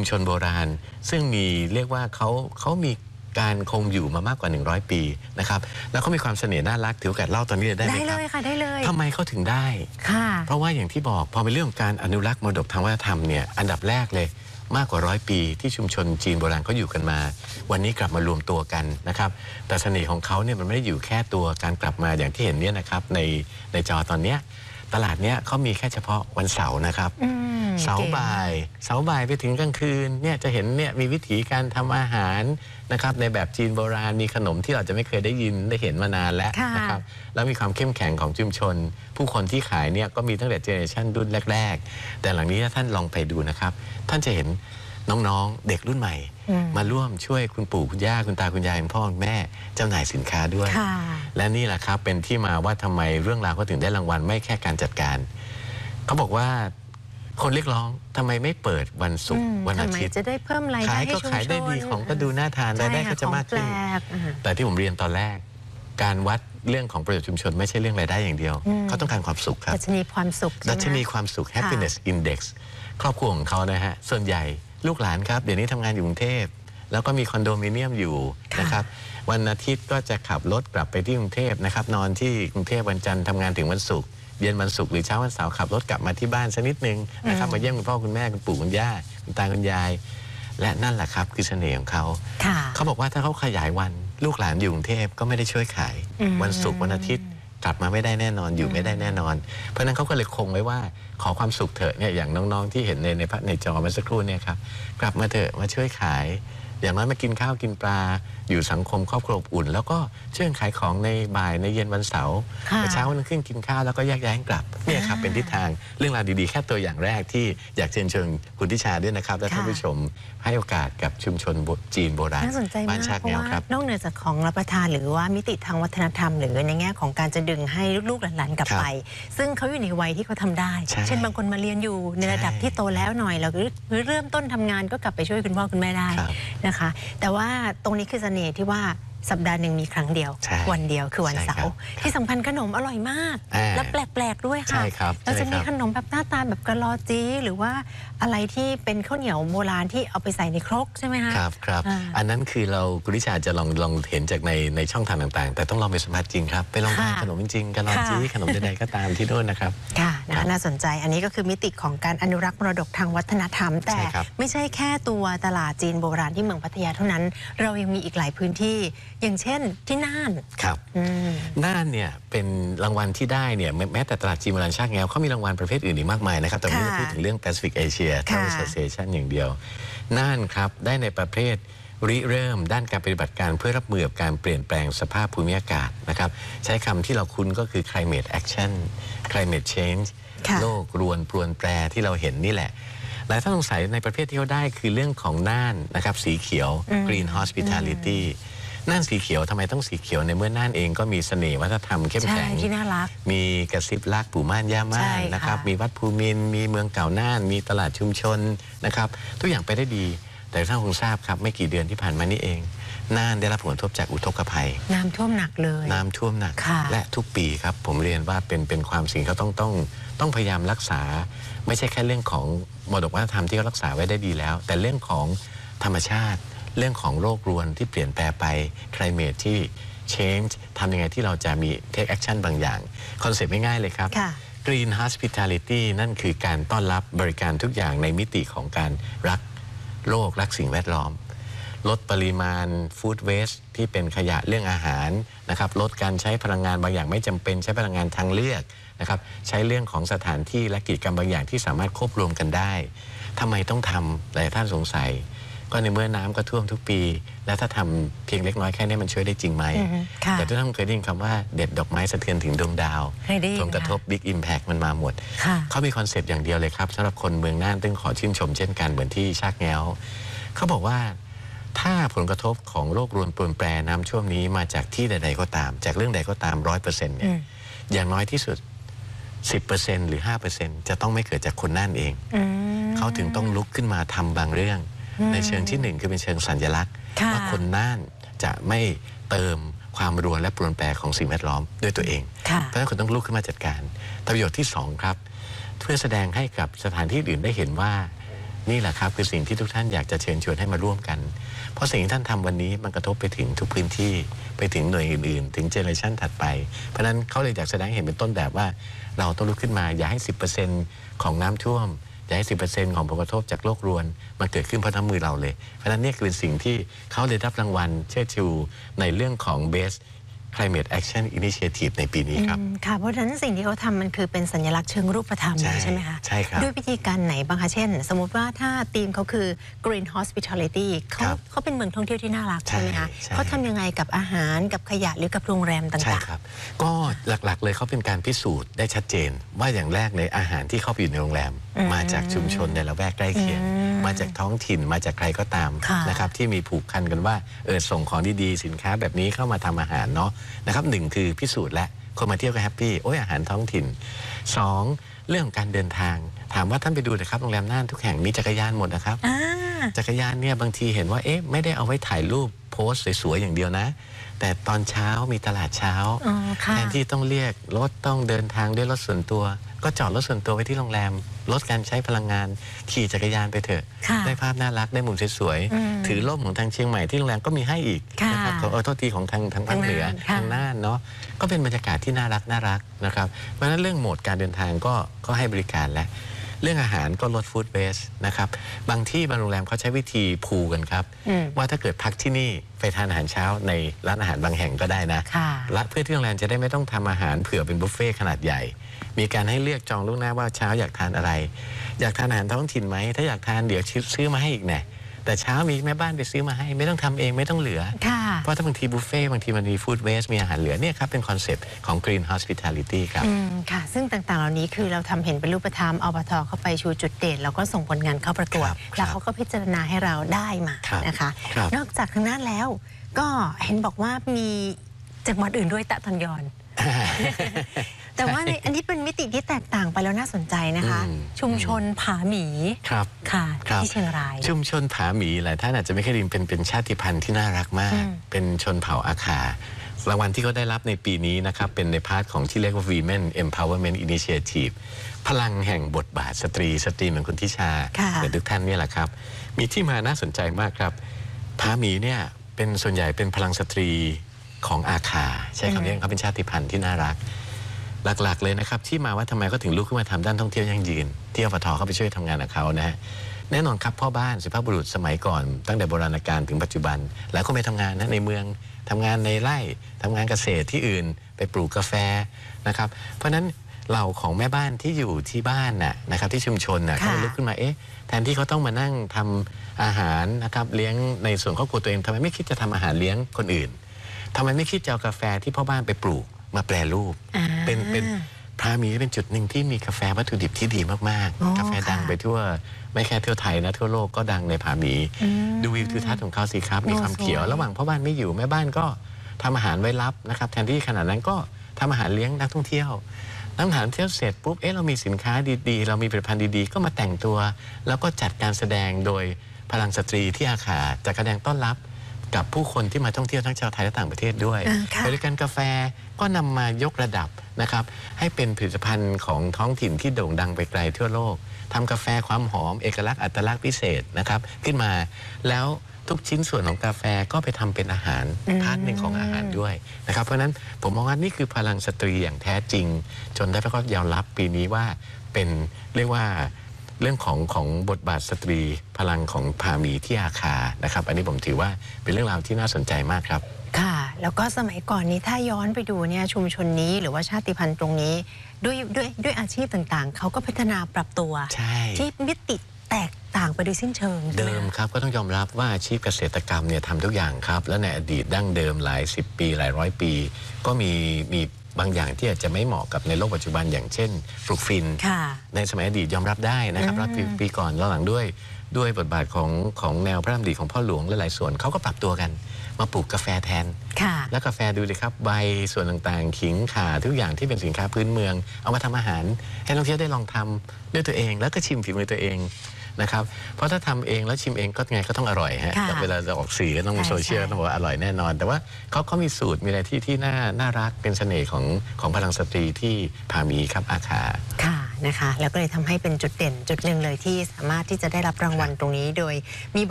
ชนโบราณซึ่งมีเรียกว่าเขามีการคงอยู่มามากกว่า100 ปีนะครับแล้วเขามีความเสน่ห์น่ารักถือโอกาสเล่าตอนนี้ได้ไหมครับได้เลยค่ะได้เลยทำไมเขาถึงได้ค่ะเพราะว่าอย่างที่บอกพอเป็นเรื่องของการอนุรักษ์มรดกทางวัฒนธรรมเนี่ยอันดับแรกเลยมากกว่า100 ปีที่ชุมชนจีนโบราณเขาอยู่กันมาวันนี้กลับมารวมตัวกันนะครับแต่เสน่ห์ของเขาเนี่ยมันไม่ได้อยู่แค่ตัวการกลับมาอย่างที่เห็นเนี่ยนะครับในจอตอนเนี้ยตลาดเนี้ยเขามีแค่เฉพาะวันเสาร์นะครับเสาร์บ่ายไปถึงกลางคืนเนี่ยจะเห็นเนี่ยมีวิธีการทำอาหารนะครับในแบบจีนโบราณมีขนมที่เราจะไม่เคยได้ยินได้เห็นมานานแล้วนะครับแล้วมีความเข้มแข็งของชุมชนผู้คนที่ขายเนี่ยก็มีตั้งแต่เจเนอเรชันรุ่นแรกๆแต่หลังนี้ถ้าท่านลองไปดูนะครับท่านจะเห็นน้องๆเด็กรุ่นใหม่มาร่วมช่วยคุณปู่คุณย่าคุณตาคุณยายคุณพ่อคุณแม่จำหน่ายสินค้าด้วยและนี่แหละครับเป็นที่มาว่าทำไมเรื่องราวเขาถึงได้รางวัลไม่แค่การจัดการเขาบอกว่าคนเรียกร้องทำไมไม่เปิดวันศุกร์วันอาทิตย์จะได้เพิ่มรายได้ให้ชุมชนขายได้ดีของก็ดูน่าทานรายได้ก็จะมากขึ้นแต่ที่ผมเรียนตอนแรกการวัดเรื่องของประโยชน์ชุมชนไม่ใช่เรื่องรายได้อย่างเดียวเขาต้องการความสุขครับดัชนีความสุขดัชนีความสุข happiness index ครอบครัวของเขานะฮะส่วนใหญ่ลูกหลานครับเดี๋ยวนี้ทำงานอยู่กรุงเทพแล้วก็มีคอนโดมิเนียมอยู่นะครับวันอาทิตย์ก็จะขับรถกลับไปที่กรุงเทพนะครับนอนที่กรุงเทพวันจันทร์ทำงานถึงวันศุกร์เย็นวันศุกร์หรือเช้าวันเสาร์ขับรถกลับมาที่บ้านสักนิดนึงนะครับมาเยี่ยมคุณพ่อคุณแม่คุณปู่คุณย่าคุณตาคุณยายและนั่นแหละครับคือเสน่ห์ของเขาเขาบอกว่าถ้าเขาขยายวันลูกหลานอยู่กรุงเทพก็ไม่ได้ช่วยขายวันศุกร์วันอาทิตย์กลับมาไม่ได้แน่นอนอยู่ไม่ได้แน่นอนเพราะนั้นเขาก็เลยคงไว้ว่าขอความสุขเถอะเนี่ยอย่างน้องๆที่เห็นในจอเมื่อสักครู่เนี่ยครับกลับมาเถอะมาช่วยขายอย่างน้อยมากินข้าวกินปลาอยู่สังคมครอบครัวอบอุ่นแล้วก็ช่วยขายของในบ่ายในเย็นวันเสาร์เช้าวันรุ่งขึ้นกินข้าวแล้วก็แยกย้ายกลับเนี่ยครับเป็นทิศทางเรื่องราวดีๆแค่ตัวอย่างแรกที่อยากเชิญชวนคุณทิชาด้วยนะครับและท่านผู้ชมให้โอกาสกับชุมชนจีนโบราณน่าสนใจมากเพราะว่านอกเหนือจากของรับประทานหรือว่ามิติทางวัฒนธรรมหรือในแง่ของการจะดึงให้ลูกหลานๆกลับไปซึ่งเขาอยู่ในวัยที่เขาทำได้เช่นบางคนมาเรียนอยู่ในระดับที่โตแล้วหน่อยแล้วเริ่มต้นทำงานก็กลับไปช่วยคุณพ่อคุณแม่ได้นะคะแต่ว่าตรงนี้คือเสน่ห์ที่ว่าสัปดาห์หนึ่งมีครั้งเดียววันเดียวคือวันเสาร์ที่สำคัญขนมอร่อยมากและแปลกๆด้วยค่ะแล้วจะมีขนมแบบหน้าตาแบบกะลอจี้หรือว่าอะไรที่เป็นข้าวเหนียวโบราณที่เอาไปใส่ในครกใช่ไหมคะครับอันนั้นคือเราคุณทิชาจะลองเห็นจากในช่องทางต่างๆแต่ต้องลองไปสัมผัสจริงครับไปลองทานขนมจริงๆกะลอจี้ขนมใดๆก็ตามที่โน่นนะครับค่ะน่าสนใจอันนี้ก็คือมิติของการอนุรักษ์มรดกทางวัฒนธรรมแต่ไม่ใช่แค่ตัวตลาดจีนโบราณที่เมืองพัทยาเท่านั้นเรายังมีอีกหลายพื้นที่อย่างเช่นที่น่านครับน่านเนี่ยเป็นรางวัลที่ได้เนี่ยแม้แต่ตลาดจีนโบราณชากแง้วเขามีรางวัลประเภทอื่นอีกมากมายนะครับแต่ไม่ได้พูดถึงเรื่อง Pacific Asia Travel Association อย่างเดียวน่านครับได้ในประเภทริเริ่มด้านการปฏิบัติการเพื่อรับมือกับการเปลี่ยนแปลงสภาพภูมิอากาศนะครับใช้คำที่เราคุ้นก็คือ climate action climate change โลกรวนปรวนแปรที่เราเห็นนี่แหละหลายท่านสงสัยในประเภทที่เขาได้คือเรื่องของน่านนะครับสีเขียว green hospitalityน่านสีเขียวทำไมต้องสีเขียวในเมื่อน่านเองก็มีเสน่ห์วัฒนธรรมเข้มแข็งที่น่ารักมีกระซิบรักปู่ม่านย่าม่านนะครับมีวัดภูมินทร์มีเมืองเก่าน่านมีตลาดชุมชนนะครับทุกอย่างไปได้ดีแต่ท่านคงทราบครับไม่กี่เดือนที่ผ่านมานี้เองน่านได้รับผลกระทบจากอุทกภัยน้ำท่วมหนักเลยน้ำท่วมหนักและทุกปีครับผมเรียนว่าเป็นความสิ่งเขาต้องพยายามรักษาไม่ใช่แค่เรื่องของมรดกวัฒนธรรมที่เขารักษาไว้ได้ดีแล้วแต่เรื่องของธรรมชาติเรื่องของโลกรวนที่เปลี่ยนแปลงไป climate ที่ change ทำยังไงที่เราจะมี take action บางอย่างคอนเซ็ปต์ง่ายๆเลยครับ green hospitality นั่นคือการต้อนรับบริการทุกอย่างในมิติของการรักโลกรักสิ่งแวดล้อมลดปริมาณ food waste ที่เป็นขยะเรื่องอาหารนะครับลดการใช้พลังงานบางอย่างไม่จำเป็นใช้พลังงานทางเลือกนะครับใช้เรื่องของสถานที่และกิจกรรมบางอย่างที่สามารถควบรวมกันได้ทำไมต้องทำหลายท่านสงสัยก็ในเมื่อน้ำก็ท่วมทุกปีแล้วถ้าทำเพียงเล็กน้อยแค่นี้มันช่วยได้จริงไหมแต่ทุกท่านเคยได้ยินคำว่าเด็ดดอกไม้สะเทือนถึงดวงดาวผลกระทบ Big Impact มันมาหมดเขามีคอนเซปต์อย่างเดียวเลยครับสำหรับคนเมืองน่านต้องขอชื่นชมเช่นกันเหมือนที่ชากแง้วเขาบอกว่าถ้าผลกระทบของโลกรวนปรวนแปรน้ำช่วงนี้มาจากที่ใดๆก็ตามจากเรื่องใดก็ตาม 100% เนี่ยอย่างน้อยที่สุด 10% หรือ 5% จะต้องไม่เกิดจากคนน่านเองเขาถึงต้องลุกขึ้นมาทำบางเรื่องในเชิงที่หนึ่งคือเป็นเชิงสัญลักษณ์ว่าคนน่านจะไม่เติมความรวนและปรวนแปรของสิ่งแวดล้อมด้วยตัวเองเพราะฉะนั้นคุณต้องลุกขึ้นมาจัดการประโยชน์ที่2ครับเพื่อแสดงให้กับสถานที่อื่นได้เห็นว่านี่แหละครับคือสิ่งที่ทุกท่านอยากจะเชิญชวนให้มาร่วมกันเพราะสิ่งที่ท่านทำวันนี้มันกระทบไปถึงทุกพื้นที่ไปถึงหน่วยอื่นๆถึงเจเนอเรชันถัดไปเพราะฉะนั้นเขาเลยอยากแสดงให้เห็นเป็นต้นแบบว่าเราต้องลุกขึ้นมาอย่าให้ 10% ของน้ำท่วมอย่าให้ 10% ของผลกระทบจากโลกรวนมันเกิดขึ้นเพราะน้ำมือเราเลยเพราะฉะนั้นนี่คือสิ่งที่เขาได้รับรางวัลเชิดชูในเรื่องของ Best Climate Action Initiative ในปีนี้ครับค่ะเพราะฉะนั้นสิ่งที่เขาทำมันคือเป็นสัญลักษณ์เชิงรูปธรรมเลยใช่ไหมคะใช่ครับด้วยวิธีการไหนบ้างคะเช่นสมมติว่าถ้าธีมเขาคือ Green Hospitality เขาเป็นเมืองท่องเที่ยวที่น่ารักใช่ไหมคะเขาทำยังไงกับอาหารกับขยะหรือกับโรงแรมต่างๆใช่ครับก็หลักๆเลยเขาเป็นการพิสูจน์ได้ชัดเจนว่าอย่างแรกในอาหารที่เข้าไปอยู่ในโรงแรมมาจากชุมชนในละแวกใกล้เคียงมาจากท้องถิ่นมาจากใครก็ตามนะครับที่มีผูกพันกันว่าส่งของดีๆสินค้าแบบนี้เข้ามาทำอาหารเนาะนะครับหนึ่งคือพิสูจน์และคนมาเที่ยวก็แฮปปี้อาหารท้องถิ่น2เรื่องของการเดินทางถามว่าท่านไปดูนะครับโรงแรมน่านทุกแห่งมีจักรยานหมดนะครับจักรยานเนี่ยบางทีเห็นว่าไม่ได้เอาไว้ถ่ายรูปโพสสวยๆอย่างเดียวนะแต่ตอนเช้ามีตลาดเช้าแทนที่ต้องเรียกรถต้องเดินทางด้วยรถส่วนตัวก็จอดรถส่วนตัวไว้ที่โรงแรมลดการใช้พลังงานขี่จักรยานไปเถอะได้ภาพน่ารักได้มุมสวยๆถือร่มของทางเชียงใหม่ที่โรงแรมก็มีให้อีกนะครับขอโทษทีของทางภาคเหนือทางน่านเนาะก็เป็นบรรยากาศที่น่ารักนะครับเพราะฉะนั้นเรื่องโหมดการเดินทางก็ให้บริการและเรื่องอาหารก็ลดฟู้ดเวสต์นะครับบางที่บางโรงแรมเขาใช้วิธีพูลกันครับว่าถ้าเกิดพักที่นี่ไปทานอาหารเช้าในร้านอาหารบางแห่งก็ได้นะและเพื่อที่โรงแรมจะได้ไม่ต้องทำอาหารเผื่อเป็นบุฟเฟ่ขนาดใหญ่มีการให้เลือกจองล่วงหน้าว่าเช้าอยากทานอะไรอยากทานอาหารท้องถิ่นไหมถ้าอยากทานเดี๋ยวซื้อมาให้อีกแน่แต่เช้ามีแม่บ้านไปซื้อมาให้ไม่ต้องทำเองไม่ต้องเหลือเพราะถ้าบางทีบุฟเฟ่บางทีมันมีฟู้ดเวสต์มีอาหารเหลือเนี่ยครับเป็นคอนเซปต์ของ Green Hospitality ครับค่ะซึ่งต่างๆเหล่านี้คือเราทำเห็นเป็นรูปธรรมอบต.เข้าไปชูจุดเด่นแล้วก็ส่งผลงานเข้าประกวดแล้วเขาก็พิจารณาให้เราได้มานะคะนอกจากทางนั้นแล้วก็เห็นบอกว่ามีจังหวัดอื่นด้วยตะทอนยอนแต่ว่าอันนี้เป็นมิติที่แตกต่างไปแล้วน่าสนใจนะคะชุมชนผาหมีค่ะที่เชียงรายชุมชนผาหมีหลายท่านอาจจะไม่เคยได้ยินเป็นชาติพันธุ์ที่น่ารักมากเป็นชนเผ่าอาคารางวัลที่เขาได้รับในปีนี้นะครับเป็นในพาร์ทของที่เรียกว่า Women Empowerment Initiative พลังแห่งบทบาทสตรีเหมือนคุณทิชาหรือทุกท่านนี่แหละครับมีที่มาน่าสนใจมากครับผาหมีเนี่ยเป็นส่วนใหญ่เป็นพลังสตรีของอาคาใช้คำนี้เขาเป็นชาติพันธุ์ที่น่ารักหลักๆเลยนะครับที่มาว่าทำไมก็ถึงลุกขึ้นมาทำด้านท่องเที่ยวยั่งยืนที่อบต.เข้าไปช่วยทำงานกับเขานะฮะแน่นอนครับพ่อบ้านสุภาพบุรุษสมัยก่อนตั้งแต่โบราณกาลถึงปัจจุบันแล้วก็ไปทำงานนะในเมืองทำงานในไร่ทำงานเกษตรที่อื่นไปปลูกกาแฟนะครับเพราะฉะนั้นเหล่าของแม่บ้านที่อยู่ที่บ้านนะครับที่ชุมชนเขาลุกขึ้นมาแทนที่เขาต้องมานั่งทำอาหารนะครับเลี้ยงในส่วนครอบครัวตัวเองทำไมไม่คิดจะทำอาหารเลี้ยงคนอื่นทำไมไม่คิดจะเอากาแฟที่พ่อบ้านไปปลูกมาแปรรูปเป็นผาหมีเป็นจุดหนึ่งที่มีกาแฟวัตถุดิบที่ดีมากๆกาแฟดังไปทั่วไม่แค่ทั่วไทยนะทั่วโลกก็ดังในผาหมีดูวิวทิวทัศน์ของเขาสิครับมีความเขียวระหว่างพ่อบ้านไม่อยู่แม่บ้านก็ทำอาหารไว้รับนะครับแทนที่ขนาดนั้นก็ทำอาหารเลี้ยงนักท่องเที่ยวนักท่องเที่ยวเสร็จปุ๊บเรามีสินค้าดีๆเรามีผลิตภัณฑ์ดีๆก็มาแต่งตัวแล้วก็จัดการแสดงโดยพลังสตรีที่อาคาจัดแสดงต้อนรับกับผู้คนที่มาท่องเที่ยวทั้งชาวไทยและต่างประเทศด้วยบริการกาแฟก็นำมายกระดับนะครับให้เป็นผลิตภัณฑ์ของท้องถิ่นที่โด่งดังไปไกลทั่วโลกทำกาแฟความหอมเอกลักษณ์อัตลักษณ์พิเศษนะครับขึ้นมาแล้วทุกชิ้นส่วนของกาแฟก็ไปทำเป็นอาหารพาร์ทหนึ่งของอาหารด้วยนะครับเพราะฉะนั้นผมมองว่านี่คือพลังสตรีอย่างแท้จริงจนได้พระก็ยอมรับปีนี้ว่าเป็นเรียกว่าเรื่องของบทบาทสตรีพลังของผาหมีที่อาคานะครับอันนี้ผมถือว่าเป็นเรื่องราวที่น่าสนใจมากครับค่ะแล้วก็สมัยก่อนนี้ถ้าย้อนไปดูเนี่ยชุมชนนี้หรือว่าชาติพันธุ์ตรงนี้ด้วยอาชีพต่างๆเขาก็พัฒนาปรับตัวที่มิติแตกต่างไปโดยสิ้นเชิงเดิมครับก็ต้องยอมรับว่าอาชีพเกษตรกรรมเนี่ยทำทุกอย่างครับและในอดีตดั้งเดิมหลาย10 ปีหลายร้อยปีก็มีบางอย่างที่อาจจะไม่เหมาะกับในโลกปัจจุบันอย่างเช่นปลูกฟินในสมัยอดีตยอมรับได้นะครับรับปีก่อนแล้วหลังด้วยบทบาทของแนวพระดำริของพ่อหลวงและหลายส่วนเขาก็ปรับตัวกันมาปลูกกาแฟแทนแล้วกาแฟดูดิครับใบส่วนต่างๆขิงข่าทุกอย่างที่เป็นสินค้าพื้นเมืองเอามาทำอาหารให้นักท่องเที่ยวได้ลองทำด้วยตัวเองแล้วก็ชิมฝีมือตัวเองนะครับเพราะถ้าทำเองแล้วชิมเองก็ไงก็ต้องอร่อยฮะเวลาจะออกสื่อก็ต้องโซเชียลต้องบอกว่าอร่อยแน่นอนแต่ว่าเขามีสูตรมีอะไรที่น่ารักเป็นเสน่ห์ของพลังสตรีที่ผาหมีครับอาคาค่ะนะคะแล้วก็เลยทำให้เป็นจุดเด่นจุดหนึ่งเลยที่สามารถที่จะได้รับรางวัลตรงนี้โดยมี